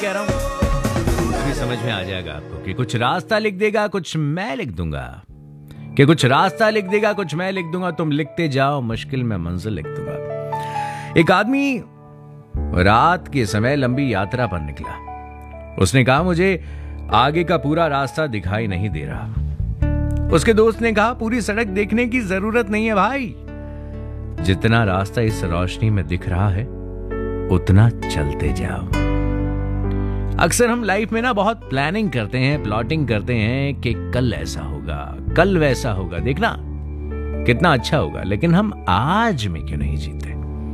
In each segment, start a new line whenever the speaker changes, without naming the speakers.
कह रहा हूं भी समझ में आ जाएगा आपको कि कुछ रास्ता लिख देगा, कुछ मैं लिख दूंगा, कि कुछ रास्ता लिख देगा, कुछ मैं लिख दूंगा, तुम लिखते जाओ, मुश्किल में मंजिल लिख दूंगा। एक आदमी रात के समय लंबी यात्रा पर निकला। उसने कहा, मुझे आगे का पूरा रास्ता दिखाई नहीं दे रहा। उसके दोस्त ने कहा, पूरी सड़क देखने की जरूरत नहीं है भाई, जितना रास्ता इस रोशनी में दिख रहा है उतना चलते जाओ। अक्सर हम लाइफ में ना बहुत प्लानिंग करते हैं, प्लॉटिंग करते हैं कि कल ऐसा होगा, कल वैसा होगा, देखना कितना अच्छा होगा, लेकिन हम आज में क्यों नहीं जीते?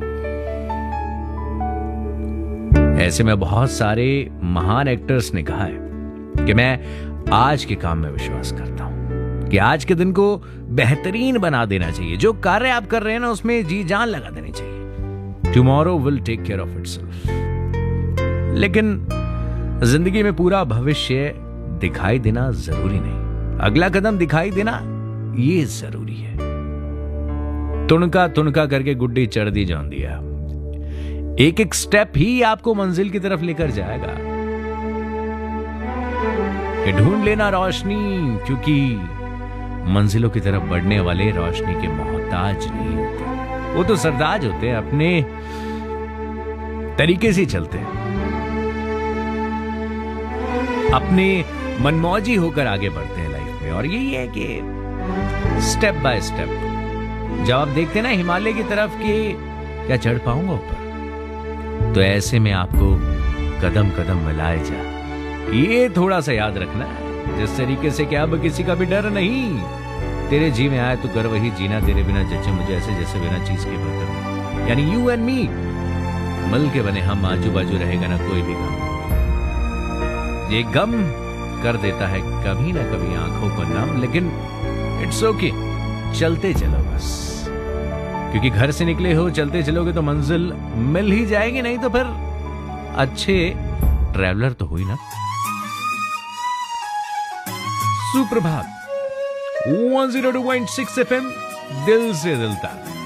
ऐसे में बहुत सारे महान एक्टर्स ने कहा है कि मैं आज के काम में विश्वास करता हूं, कि आज के दिन को बेहतरीन बना देना चाहिए। जो कार्य आप कर रहे हैं ना, उसमें जी जान लगा देनी चाहिए। Tomorrow will take care of itself. लेकिन जिंदगी में पूरा भविष्य दिखाई देना जरूरी नहीं, अगला कदम दिखाई देना ये जरूरी है। तुणका तुणका करके गुड्डी चढ़ दी जान दिया। एक एक स्टेप ही आपको मंजिल की तरफ लेकर जाएगा। कि ढूंढ लेना रोशनी, क्योंकि मंजिलों की तरफ बढ़ने वाले रोशनी के मोहताज नहीं होते, वो तो सरताज होते हैं, अपने तरीके से चलते हैं, अपने मनमौजी होकर आगे बढ़ते हैं लाइफ में। और यही है कि स्टेप बाय स्टेप जब आप देखते हैं ना हिमालय की तरफ कि क्या चढ़ पाऊंगा ऊपर, तो ऐसे में आपको कदम कदम मिलाए जा, ये थोड़ा सा याद रखना है। जिस तरीके से क्या अब किसी का भी डर नहीं, तेरे जी में आए तो कर वही जीना, तेरे बिना जचे मुझे ऐसे जैसे बिना चीज के बर्तन। यानी यू एंड मी मिल के बने हम, आजू बाजू रहेगा ना कोई भी गम। ये गम कर देता है कभी ना कभी आंखों को नम, लेकिन इट्स ओके, चलते चलो बस, क्योंकि घर से निकले हो, चलते चलोगे तो मंजिल मिल ही जाएगी, नहीं तो फिर अच्छे ट्रैवलर तो हुई ना। सुप्रभात 102.6 FM, दिल से दिल तक।